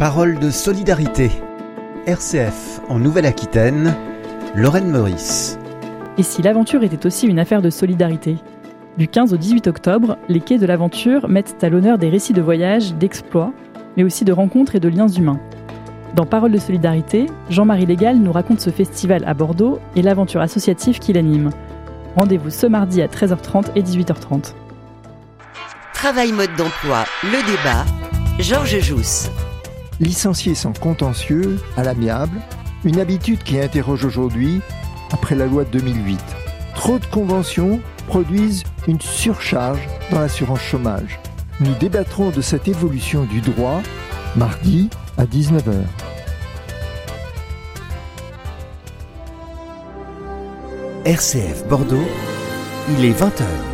Parole de solidarité. RCF en Nouvelle-Aquitaine, Lorraine Meurice. Et si l'aventure était aussi une affaire de solidarité ? Du 15 au 18 octobre, les quais de l'aventure mettent à l'honneur des récits de voyages, d'exploits, mais aussi de rencontres et de liens humains. Dans Parole de solidarité, Jean-Marie Légal nous raconte ce festival à Bordeaux et l'aventure associative qui l'anime. Rendez-vous ce mardi à 13h30 et 18h30. Travail mode d'emploi, le débat, Georges Jousse. Licencier sans contentieux, à l'amiable, une habitude qui interroge aujourd'hui après la loi de 2008. Trop de conventions produisent une surcharge dans l'assurance chômage. Nous débattrons de cette évolution du droit mardi à 19h. RCF Bordeaux, il est 20h.